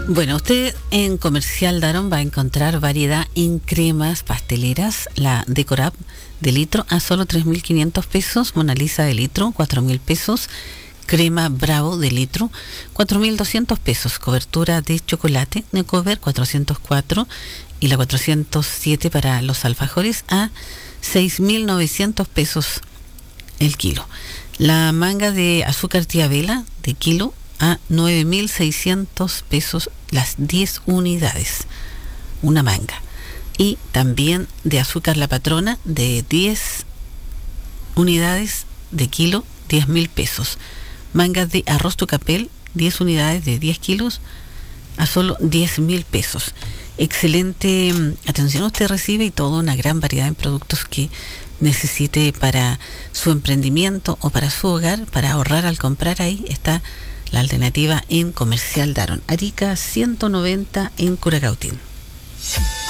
Bueno, usted en Comercial Daron va a encontrar variedad en cremas pasteleras. La Decorab de litro a solo 3.500 pesos. Mona Lisa de litro, 4.000 pesos. Crema Bravo de litro, 4.200 pesos. Cobertura de chocolate Necover, 404. Y la 407 para los alfajores a 6.900 pesos el kilo. La manga de azúcar tía Vela de kilo a 9.600 pesos las 10 unidades, una manga. Y también de azúcar La Patrona de 10 unidades de kilo, 10.000 pesos. Mangas de arroz Tucapel, 10 unidades de 10 kilos a solo 10.000 pesos. Excelente atención usted recibe y toda una gran variedad de productos que necesite para su emprendimiento o para su hogar, para ahorrar al comprar. Ahí está la alternativa en Comercial Daron. Arica 190 en Curacautín.